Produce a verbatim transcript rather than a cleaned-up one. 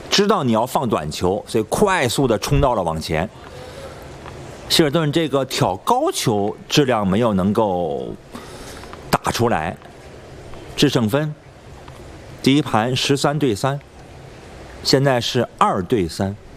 知道你要放短球，所以快速的冲到了网前。希尔顿这个挑高球质量没有能够打出来，制胜分。第一盘十三对三，现在是二对三。